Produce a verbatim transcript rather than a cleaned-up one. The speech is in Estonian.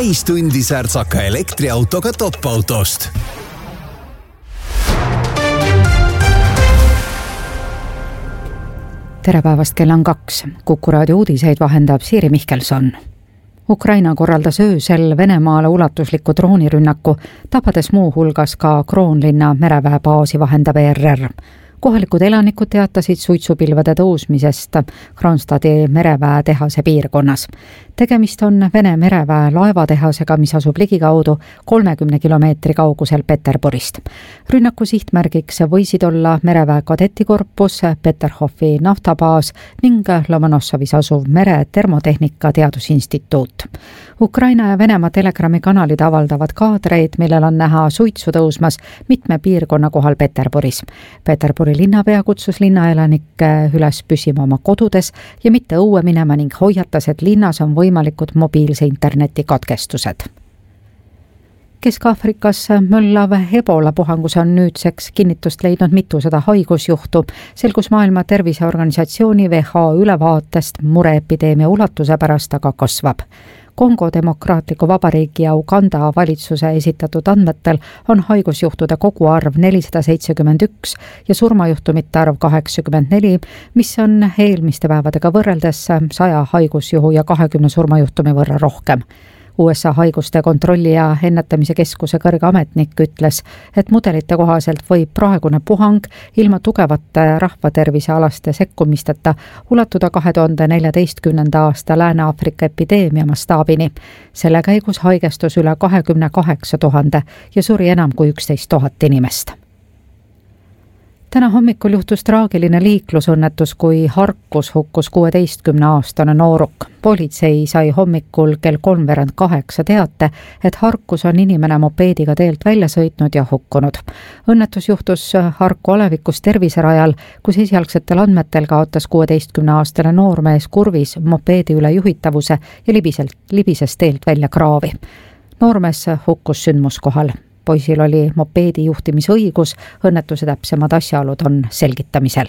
täistundi särtsaka elektriautoga top-autost. Tere päevast, kell on kaks. Kuku raadio uudiseid vahendab Siiri Mihkelson. Ukraina korraldas öösel Venemaale ulatusliku droonirünnaku, tapades muu hulgas ka Kroonlinna mereväebaasi, vahendab E R R. Kohalikud elanikud teatasid suitsupilvede tõusmisest Kronstadi mereväe tehase piirkonnas. Tegemist on Vene mereväe laevatehasega, mis asub ligikaudu kolmekümne kilomeetri kaugusel Peterburist. Rünnaku sihtmärgiks võisid olla mereväe kadetikorpus, Peterhofi naftabaas ning Lomonossovis asuv mere termotehnika teadusinstituut. Ukraina ja Venemaa Telegrami kanalid avaldavad kaadreid, millel on näha suitsu tõusmas mitme piirkonna kohal Peterburis. Peterburi linnapea kutsus linnaelanikke üles püsima oma kodudes ja mitte õue minema ning hoiatas, et linnas on võimalikud mobiilse interneti katkestused. Kesk-Aafrikas möllav Ebola puhangus on nüüdseks kinnitust leidnud mitusada haigusjuhtu, selgus Maailma Terviseorganisatsiooni W H O ülevaatest mureepideemia ulatuse pärast aga kasvab. Kongo Demokraatliku Vabariigi ja Uganda valitsuse esitatud andmetel on haigusjuhtude koguarv nelisada seitsekümmend üks ja surmajuhtumite arv kaheksakümmend neli, mis on eelmiste päevadega võrreldes saja haigusjuhu ja kahekümne surmajuhtumi võrra rohkem. U S A haiguste kontrolli ja ennetamise keskuse kõrge ametnik ütles, et mudelite kohaselt võib praegune puhang ilma tugevate rahvatervisealaste sekkumisteta ulatuda kahe tuhande neljateistkümnenda aasta Lääne-Aafrika epideemia mastaabini. Selle käigus haigestus üle kahekümne kaheksa tuhande ja suri enam kui üksteist tuhat inimest. Täna hommikul juhtus traagiline liiklusõnnetus, kui Harkus hukkus kuueteistkümne aastane nooruk. Politsei sai hommikul kell kolmveerand kaheksa teate, et Harkus on inimene mopeediga teelt välja sõitnud ja hukkunud. Õnnetus juhtus Harku alevikus terviserajal, kus esialgsetel andmetel kaotas kuueteistkümne aastane noormees kurvis mopeedi üle juhitavuse ja libiselt, libises teelt välja kraavi. Noormees hukkus sündmuskohal. Poisil oli mopeedi juhtimisõigus, õnnetuse täpsemad asjaolud on selgitamisel.